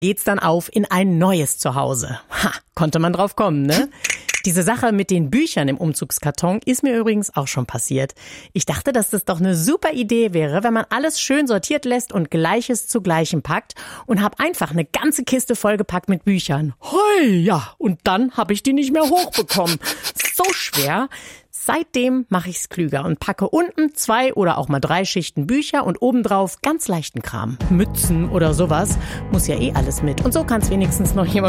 geht's dann auf in ein neues Zuhause. Konnte man drauf kommen, ne? Diese Sache mit den Büchern im Umzugskarton ist mir übrigens auch schon passiert. Ich dachte, dass das doch eine super Idee wäre, wenn man alles schön sortiert lässt und Gleiches zu Gleichem packt und habe einfach eine ganze Kiste vollgepackt mit Büchern. Hoi, ja, und dann habe ich die nicht mehr hochbekommen. So schwer. Seitdem mache ich's klüger und packe unten 2 oder auch mal 3 Schichten Bücher und obendrauf ganz leichten Kram. Mützen oder sowas muss ja eh alles mit. Und so kann's wenigstens noch jemand